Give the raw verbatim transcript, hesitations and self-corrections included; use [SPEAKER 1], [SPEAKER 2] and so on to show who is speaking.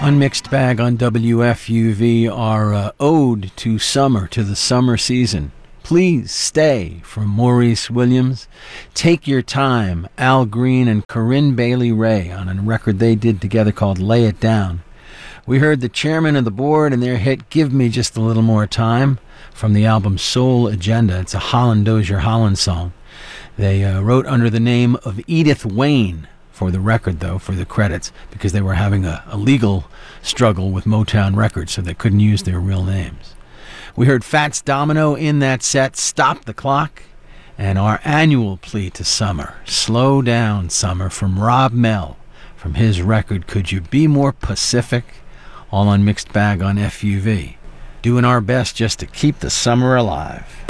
[SPEAKER 1] Unmixed Bag on W F U V, our uh, ode to summer, to the summer season. Please Stay from Maurice Williams. Take Your Time, Al Green and Corinne Bailey Ray on a record they did together called Lay It Down. We heard the chairman of the board and their hit Give Me Just a Little More Time from the album Soul Agenda. It's a Holland Dozier Holland song. They uh, wrote under the name of Edith Wayne for the record, though, for the credits, because they were having a, a legal struggle with Motown Records, so they couldn't use their real names. We heard Fats Domino in that set, Stop the Clock, and our annual plea to summer, Slow Down Summer, from Rob Mell, from his record Could You Be More Pacific, all on Mixed Bag on F U V. Doing our best just to keep the summer alive.